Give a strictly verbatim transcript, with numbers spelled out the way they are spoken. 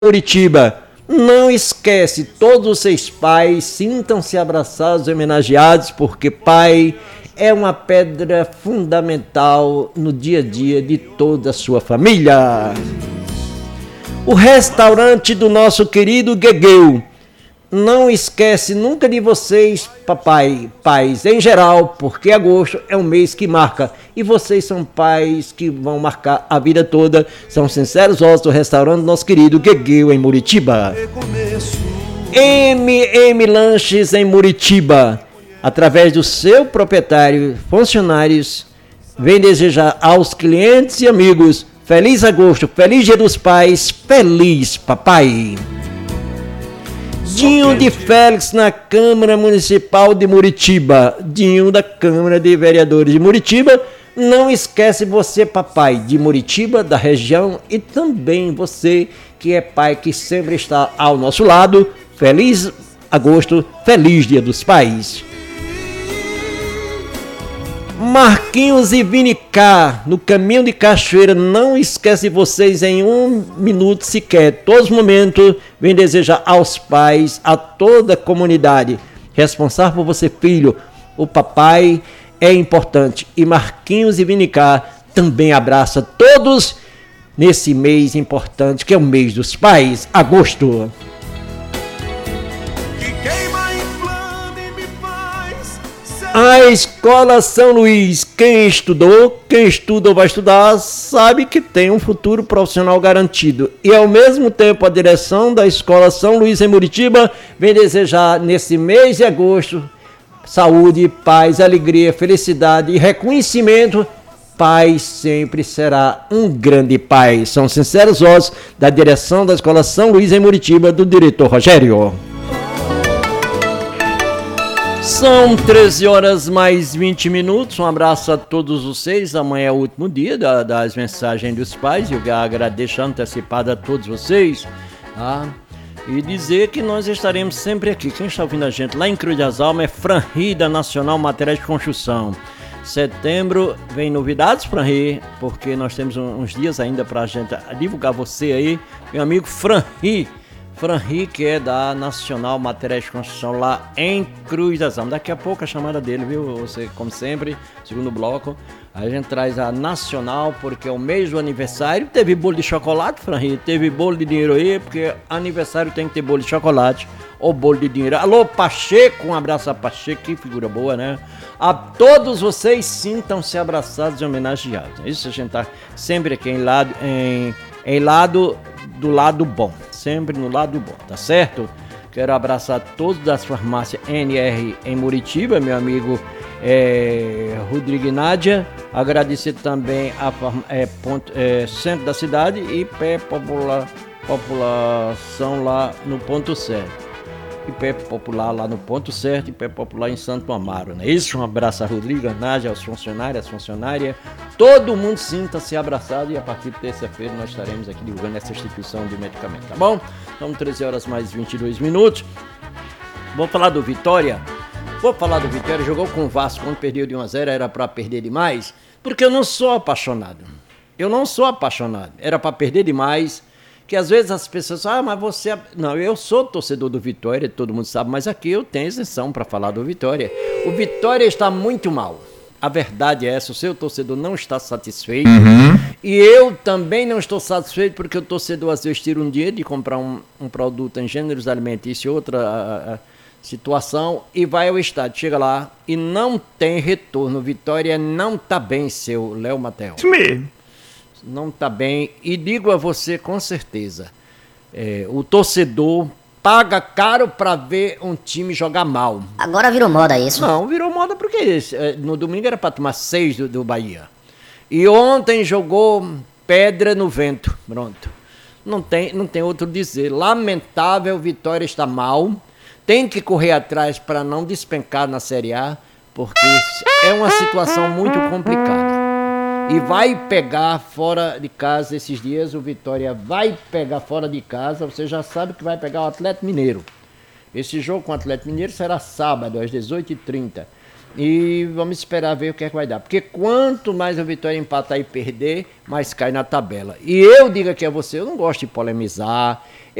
Muritiba. Não esquece, todos os seus pais sintam-se abraçados e homenageados, porque pai é uma pedra fundamental no dia a dia de toda a sua família. O restaurante do nosso querido Guegueu. Não esquece nunca de vocês, papai, pais em geral, porque agosto é um mês que marca. E vocês são pais que vão marcar a vida toda. São sinceros ossos do restaurante do nosso querido Guegueu, em Muritiba. M M Lanches, em Muritiba. Através do seu proprietário, funcionários, vem desejar aos clientes e amigos feliz agosto, feliz Dia dos Pais, feliz papai. Dinho de Félix na Câmara Municipal de Muritiba. Dinho da Câmara de Vereadores de Muritiba. Não esquece você, papai de Muritiba, da região, e também você que é pai que sempre está ao nosso lado. Feliz agosto, feliz Dia dos Pais. Marquinhos e Vinicá, no caminho de Cachoeira, não esquece vocês em um minuto sequer. Todos os momentos, vem desejar aos pais, a toda a comunidade, responsável por você, filho, o papai é importante. E Marquinhos e Vinicá também abraça todos nesse mês importante, que é o mês dos pais, agosto. A Escola São Luís, quem estudou, quem estuda ou vai estudar, sabe que tem um futuro profissional garantido. E ao mesmo tempo a direção da Escola São Luís em Muritiba vem desejar nesse mês de agosto saúde, paz, alegria, felicidade e reconhecimento. Pai sempre será um grande pai. São sinceros ossos da direção da Escola São Luís em Muritiba, do diretor Rogério. São treze horas mais vinte minutos, um abraço a todos vocês, amanhã é o último dia da, das mensagens dos pais, eu agradeço antecipado a todos vocês, tá? E dizer que nós estaremos sempre aqui, quem está ouvindo a gente lá em Cruz das Almas é Franri da Nacional Materiais de Construção. Setembro vem novidades, Franri, porque nós temos uns dias ainda para a gente divulgar você aí, meu amigo Franri. Franri, que é da Nacional Materiais de Construção lá em Cruz das Almas. Daqui a pouco a chamada dele, viu? Você, como sempre, segundo bloco, a gente traz a Nacional, porque é o mês do aniversário. Teve bolo de chocolate, Franri, teve bolo de dinheiro aí, porque aniversário tem que ter bolo de chocolate ou bolo de dinheiro. Alô, Pacheco, um abraço a Pacheco, que figura boa, né? A todos vocês sintam-se abraçados e homenageados. Isso a gente tá sempre aqui em lado, em, em lado do lado bom. Sempre no lado bom, tá certo? Quero abraçar todos das farmácias N R em Muritiba, meu amigo é, Rodrigo e Nádia. Agradecer também a é, ponto, é, centro da cidade e pé popula, população lá no ponto certo. E pé popular lá no ponto certo e pé popular em Santo Amaro, não é isso? Um abraço a Rodrigo, a Nádia, aos funcionários, às funcionárias. Todo mundo sinta-se abraçado e a partir de terça-feira nós estaremos aqui divulgando essa instituição de medicamento, tá bom? São treze horas mais vinte e dois minutos. Vou falar do Vitória. Vou falar do Vitória. Jogou com o Vasco quando perdeu de um a zero, era para perder demais, porque eu não sou apaixonado. Eu não sou apaixonado. Era para perder demais. Que às vezes as pessoas falam, ah, mas você... Não, eu sou torcedor do Vitória, todo mundo sabe, mas aqui eu tenho isenção para falar do Vitória. O Vitória está muito mal. A verdade é essa, o seu torcedor não está satisfeito. Uhum. E eu também não estou satisfeito porque o torcedor às vezes tira um dinheiro de comprar um, um produto em gêneros alimentícios e outra a, a, situação e vai ao estádio, chega lá e não tem retorno. O Vitória não está bem, seu Léo Matel. Isso mesmo. Não está bem, e digo a você com certeza, é, o torcedor paga caro para ver um time jogar mal. Agora virou moda isso. Não, virou moda porque no domingo era para tomar seis do, do Bahia. E ontem jogou pedra no vento, pronto. Não tem, não tem outro dizer. Lamentável, Vitória está mal, tem que correr atrás para não despencar na Série A, porque é uma situação muito complicada. E vai pegar fora de casa esses dias, o Vitória vai pegar fora de casa, você já sabe que vai pegar o Atlético Mineiro. Esse jogo com o Atlético Mineiro será sábado, às dezoito e trinta. E vamos esperar ver o que é que vai dar. Porque quanto mais o Vitória empatar e perder, mais cai na tabela. E eu digo aqui a você, eu não gosto de polemizar.